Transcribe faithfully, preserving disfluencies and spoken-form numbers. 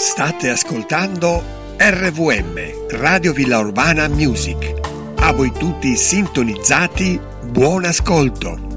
State ascoltando R V M, Radio Villa Urbana Music. A voi tutti sintonizzati, buon ascolto.